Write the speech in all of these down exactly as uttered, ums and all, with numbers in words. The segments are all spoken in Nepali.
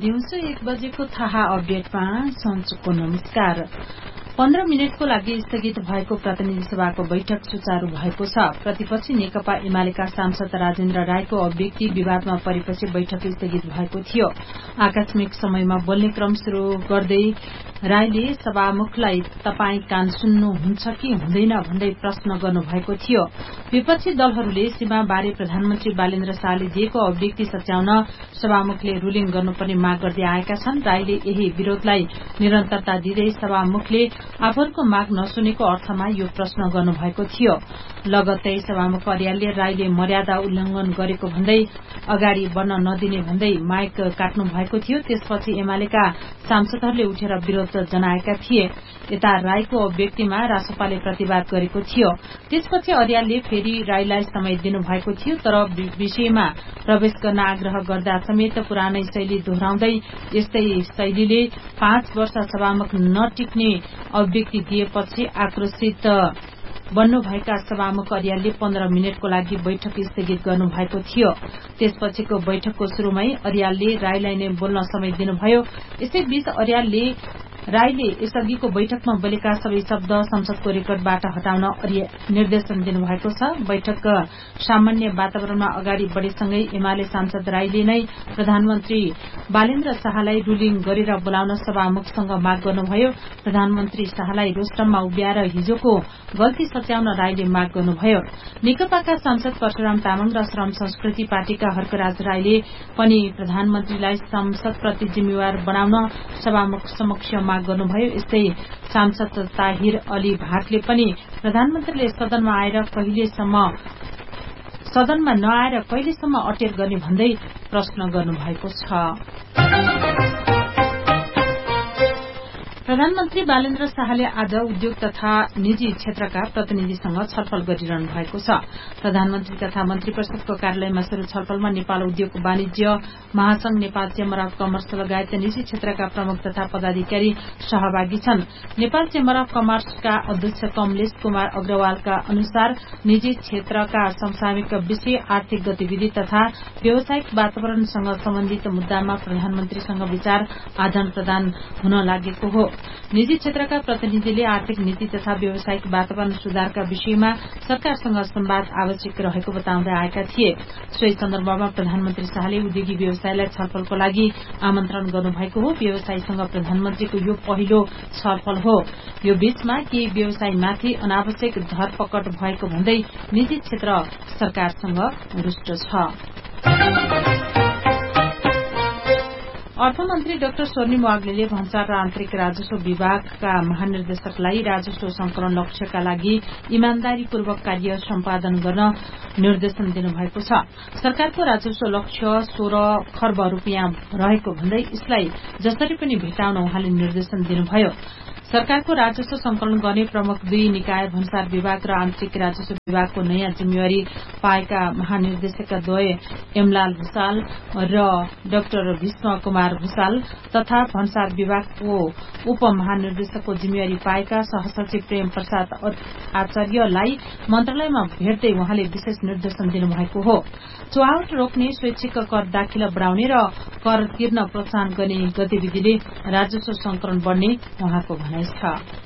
दिउँसो एक बजेको थाहा अपडेटमा सञ्चको नमस्कार। पन्ध्र मिनटको लागि स्थगित भएको प्रतिनिधि सभाको बैठक सुचारू भएको छ। प्रतिपक्षी नेकपा एमालेका सांसद राजेन्द्र रायको अभिव्यक्ति विवादमा परेपछि बैठक स्थगित भएको थियो। आकस्मिक समयमा बोल्ने क्रम शुरू गर्दै रायले सभामुखलाई तपाई कान सुन्नुहुन्छ कि हुँदैन भन्दै प्रश्न गर्नुभएको थियो। विपक्षी दलहरूले सीमा बारे प्रधानमन्त्री बालेन्द्र शाहले दिएको अभिव्यक्ति सच्याउन सभामुखले रूलिङ गर्नुपर्ने माग गर्दै आएका छन्। रायले यही विरोधलाई निरन्तरता दिँदै सभामुखले आफूहरूको माग नसुनेको अर्थमा यो प्रश्न गर्नुभएको थियो। लगत्तै सभामुख अर्यालले रायले मर्यादा उल्लंघन गरेको भन्दै अगाडि बढ़न नदिने भन्दै माइक काट्नु भएको थियो। त्यसपछि एमालेका सांसदहरूले उठेर विरोध जनाएका थिए। यता रायको अभिव्यक्तिमा रासपाले प्रतिवाद गरेको थियो। त्यसपछि अर्यालले फेरि रायलाई समय दिनुभएको थियो, तर विषयमा प्रवेश गर्न आग्रह गर्दा समेत पुरानै शैली दोहोर्याउँदै यस्तै शैलीले पाँच वर्ष सभामुख नटिक्ने अभिव्यक्ति दिएपछि आक्रोशित बन्नुभएका सभामुख अर्यालले पन्ध्र मिनटको लागि बैठक स्थगित गर्नुभएको थियो। त्यसपछिको बैठकको शुरूमै अर्यालले रायलाई नै बोल्न समय दिनुभयो। यसैबीच अर्यालले रायले यसअघिको बैठकमा बोलेका सबै शब्द संसदको रेकर्डबाट हटाउन निर्देशन दिनुभएको छ। बैठक सामान्य वातावरणमा अगाडि बढ़ेसँगै एमाले सांसद रायले नै प्रधानमन्त्री बालेन्द्र शाहलाई रूलिङ गरेर बोलाउन सभामुखसँग माग गर्नुभयो। प्रधानमन्त्री शाहलाई रोस्टममा उभ्याएर हिजोको गल्ती सच्याउन रायले माग गर्नुभयो। नेकपाका सांसद परशुराम तामाङ र श्रम संस्कृति पार्टीका हर्कराज रायले पनि प्रधानमन्त्रीलाई संसदप्रति जिम्मेवार बनाउन सभामुख समक्ष माग गर्नुभयो। यस्तै सांसद ताहिर अली भाटले पनि प्रधानमन्त्रीले सदनमा आएर कहिलेसम्म सदनमा नआएर कहिलेसम्म अटेर गर्ने भन्दै प्रश्न गर्नुभएको छ। प्रधानमन्त्री बालेन्द्र शाहले आज उद्योग तथा निजी क्षेत्रका प्रतिनिधिसँग छलफल गरिरहनु भएको छ। प्रधानमन्त्री तथा मन्त्री परिषदको कार्यालयमा शुरू छलफलमा नेपाल उद्योग वाणिज्य महासंघ, नेपाल चेम्बर अफ कमर्स लगायत निजी क्षेत्रका प्रमुख तथा पदाधिकारी सहभागी छन्। नेपाल चेम्बर अफ कमर्सका अध्यक्ष कमलेश कुमार अग्रवालका अनुसार निजी क्षेत्रका समसामयिक विषय, आर्थिक गतिविधि तथा व्यावसायिक वातावरणसँग सम्बन्धित मुद्दामा प्रधानमन्त्रीसँग विचार आदान प्रदान हुन लागेको हो। निजी क्षेत्रका प्रतिनिधिले आर्थिक नीति तथा व्यावसायिक वातावरण सुधारका विषयमा सरकारसँग संवाद आवश्यक रहेको बताउँदै आएका थिए। सोही सन्दर्भमा प्रधानमन्त्री शाहले उद्योगी व्यवसायलाई छलफलको लागि आमन्त्रण गर्नुभएको हो। व्यवसायीसँग प्रधानमन्त्रीको यो पहिलो छलफल हो। यो बीचमा केही व्यवसायीमाथि अनावश्यक धरपकड भएको भन्दै निजी क्षेत्र सरकारसँग रुष्ट छ। अर्थमन्त्री डाक्टर स्वर्णिम वाग्लेले भन्सार र आन्तरिक राजस्व विभागका महानिर्देशकलाई राजस्व संकलन लक्ष्यका लागि इमान्दारीपूर्वक कार्य सम्पादन गर्न निर्देशन दिनुभएको छ। सरकारको राजस्व लक्ष्य सोह्र खर्ब रूपियाँ रहेको भन्दै यसलाई जसरी पनि भेटाउन उहाँले निर्देशन दिनुभयो। सरकारको राजस्व संकलन गर्ने प्रमुख दुई निकाय भन्सार विभाग र आन्तरिक राजस्व विभागको नयाँ जिम्मेवारी पाएका महानिर्देशकद्वय एमलाल भूषाल र डाक्टर भीष्म कुमार भूषाल तथा भन्सार विभागको उपमहानिर्देशकको जिम्मेवारी पाएका सहसचिव प्रेम प्रसाद आचार्यलाई मन्त्रालयमा भेट्दै उहाँले विशेष निर्देशन दिनुभएको हो। चुहावट रोक्ने, स्वैच्छिक कर दाखिला बढ़ाउने र कर तिर्न प्रोत्साहन गर्ने गतिविधिले राजस्व संकलन बढ़ने उहाँको भनाइ छ।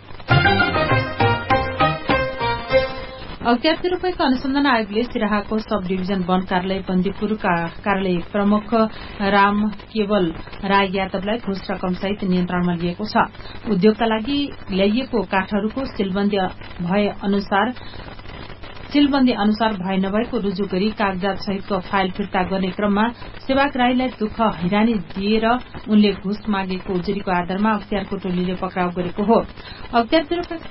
अख्तियार दुरूपयोग अनुसन्धान आयोगले सिराहाको सब डिभिजन वन कार्यालय बन्दीपुरका कार्यालय प्रमुख राम केवल राय यादवलाई घुस रकम सहित नियन्त्रणमा लिएको छ। उद्योगका लागि ल्याइएको काठहरूको सिलबन्दी भए अनुसार सिलबन्दी अनुसार भए नभएको रुजु गरी कागजात सहितको फाइल फिर्ता गर्ने क्रममा सेवाग राईलाई दुःख हैरानी दिएर उनले घुस मागेको उजुरीको आधारमा अख्तियारको टोलीले पक्राउ गरेको हो। अख्तियार दुरूपयोग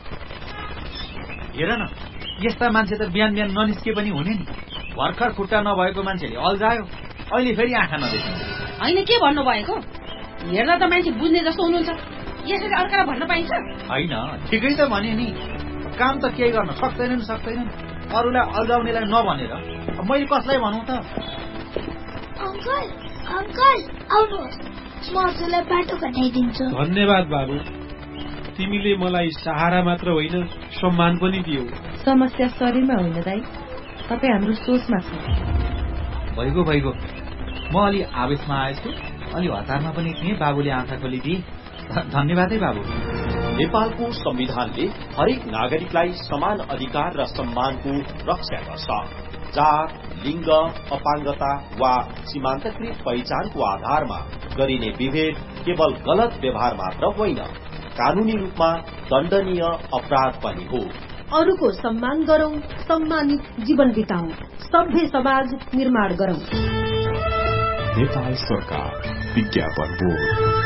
हेर न, यस्ता मान्छे त बिहान बिहान ननिस्के पनि हुने नि। भर्खर खुट्टा नभएको मान्छेले अल्झायो, अहिले फेरि आँखा नदेखिन्छ। होइन, के भन्नु भएको? हेर्दा त मान्छे बुझ्ने जस्तो हुनुहुन्छ, यसरी अर्कालाई भन्न पाइन्छ? होइन, ठिकै त भने नि। काम त केही गर्न सक्दैनन् सक्दैनन् अरूलाई अल्झाउनेलाई नभनेर मैले कसलाई भनौँ त? अंकल अंकल आउनुहोस्, म हजुरलाई बाटो घटाइदिन्छु। धन्यवाद बाबु, तिमीले मलाई सहारा मात्र होइन सम्मान पनि दियौ। समस्या शरीरमा होइन दाइ, तपाईँ हाम्रो सोचमा छ। भइगयो भइगयो, म अलि आवेशमा आएछु। अलि हतारमा पनि थिएँ, बाबुले आँखा खोलिदिए। धन्यवादै बाबु। नेपालको संविधानले हरेक नागरिकलाई समान अधिकार र सम्मानको रक्षा गर्छ। जात, लिङ्ग, अपाङ्गता वा सीमान्तकृत पहिचानको आधारमा गरिने विभेद केवल गलत व्यवहार मात्र होइन, कानूनी रूपमा दण्डनीय अपराध पनि हो। अरूको सम्मान गरौं, सम्मानित जीवन बिताउँ, सभ्य समाज निर्माण गरौं। नेपाल सरकार विज्ञापन बोर्ड।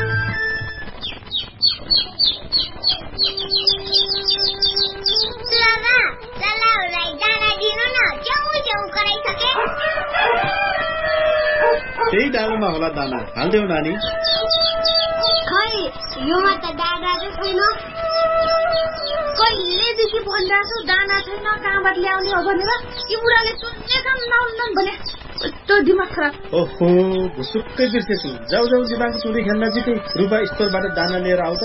त्यही डालोमा होला दाना, हाल्देऊ नानी। खै योमा त दाना छैन, कहिलेदेखि भनिरहेको छु दाना छैन, कहाँबाट ल्याउने हो भनेर। यो बुढाले सुन्ने काम नहुन्न भने कस्तो दिमाग खराब। ओहो, भुसुक्कै बिर्सेछु। जाऊ जाऊ दिमाग चुरी खेल्न जिते रुपा स्टोरबाट दाना लिएर आऊ त।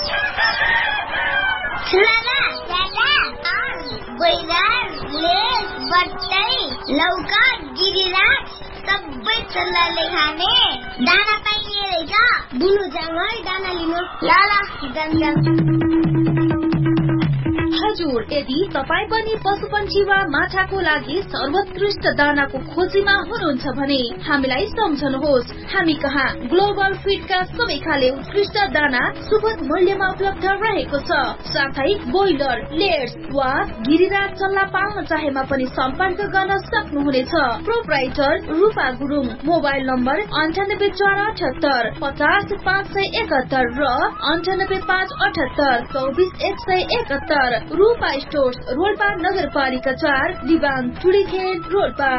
लौका गिरिराज सबै चल्लाले खाने दाना पाइने रहेछ। बुनु जाम है दाना लिनु। ल ल जाम। हजुर, यदि तपाईँ पनि पशुपन्छी वा माछाको लागि सर्वोत्कृष्ट दानाको खोजीमा हुनुहुन्छ भने हामीलाई सम्झनुहोस्। हामी कहाँ ग्लोबल फिडका सबै खाले उत्कृष्ट दाना सुपथ मूल्यमा उपलब्ध रहेको छ। साथै ब्रोइलर, लेयर्स वा गिरिराज चल्ला पाल्न चाहेमा पनि सम्पर्क गर्न सक्नुहुनेछ। प्रोप्राइटर रूपा गुरुङ। मोबाइल नम्बर अन्ठानब्बे चार अठहत्तर पचास पाँच सय एकहत्तर र अन्ठानब्बे पाँच अठहत्तर चौबिस एक सय एकहत्तर। रूपा स्टोर्स, रोल्पा नगरपालिका चार, दिवान टुडीखेल, रोल्पा।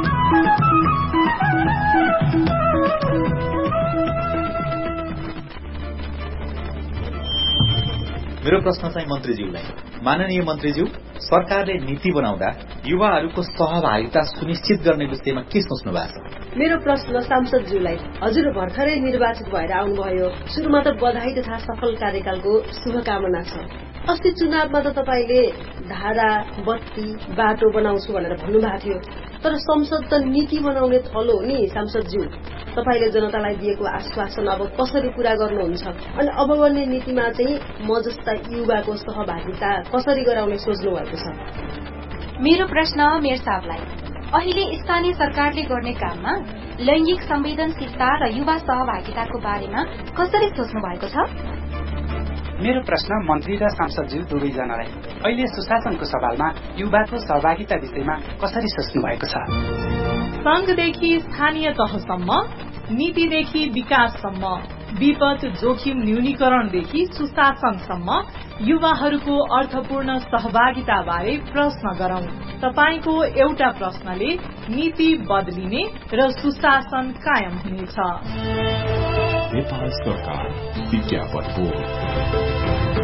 मेरो प्रश्न चाहिँ मन्त्रीज्यूलाई। माननीय मन्त्रीज्यू, सरकारले नीति बनाउँदा युवाहरूको सहभागिता सुनिश्चित गर्ने विषयमा के सोच्नु भएको छ? मेरो प्रश्न सांसदज्यूलाई। हजुर भर्खरै निर्वाचित भएर आउनुभयो। सुरुमा त बधाई तथा सफल कार्यकालको शुभकामना छ। अस्ति चुनावमा त तपाईले धारा, बत्ती, बाटो बनाउँछु भनेर भन्नुभएको थियो, तर संसद त नीति बनाउने थलो हो नि सांसदज्यू। तपाईले जनतालाई दिएको आश्वासन अब कसरी पूरा गर्नुहुन्छ? अनि अब बन्ने नीतिमा चाहिँ म जस्ता युवाको सहभागिता कसरी गराउने सोच्नु भएको छ? मेरो प्रश्न मेयर साहबलाई। अहिले स्थानीय सरकारले गर्ने काममा लैंगिक संवेदनशीलता र युवा सहभागिताको बारेमा कसरी सोच्नु भएको छ? मेरो प्रश्न मन्त्री र सांसदज्यू दुवैजनालाई। अहिले सुशासनको सवालमा युवाको सहभागिता विषयमा कसरी सोच्नु भएको छ? संघदेखि स्थानीय तहसम्म, नीतिदेखि विकाससम्म, विपद जोखिम न्यूनीकरणदेखि सुशासनसम्म युवाहरूको अर्थपूर्ण सहभागिता बारे प्रश्न गरौं। तपाईको एउटा प्रश्नले नीति बदलिने र सुशासन कायम हुनेछ। नेपाल सरकार विज्ञापन बोर्ड।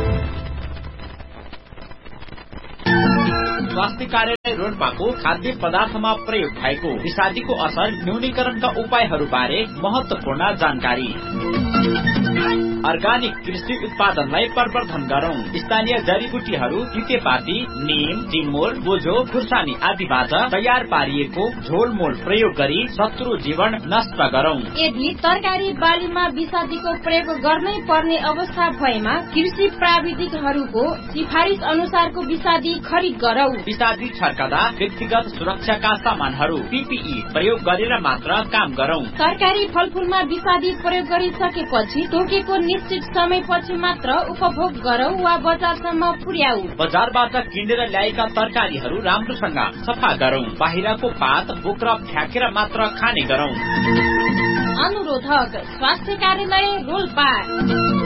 स्वास्थ्य कार्यालय रोल्पाको खाद्य पदार्थमा प्रयोग भएको विषादीको असर न्यूनीकरणका उपायहरूबारे महत्वपूर्ण जानकारी। अर्गानिक कृषि उत्पादनलाई प्रवर्धन गरौं। स्थानीय जडीबुटीहरू तितेपाती, नीम, टिमुर, बोझो, खुर्सानी आदिबाट तयार पारिएको झोलमोल प्रयोग गरी शत्रु जीवन नष्ट गरौं। यदि तरकारी बालीमा विषादीको प्रयोग गर्नै पर्ने अवस्था भएमा कृषि प्राविधिकहरूको सिफारिस अनुसारको विषादी खरिद गरौं। विषादी छर्कदा व्यक्तिगत सुरक्षाका सामानहरू पीपीई प्रयोग गरेर मात्र काम गरौं। तरकारी फलफूलमा विषादी प्रयोग गरिसकेपछि तोकेको निश्चित समयपछि मात्र उपभोग गरौं वा बजारसम्म पुर्याऊ। बजारबाट किनेर ल्याएका तरकारीहरू राम्रोसँग सफा गरौं। बाहिरको पात बोक्रा फ्याँकेर मात्र खाने गरौं। अनुरोधक स्वास्थ्य कार्यालय रोल्पा।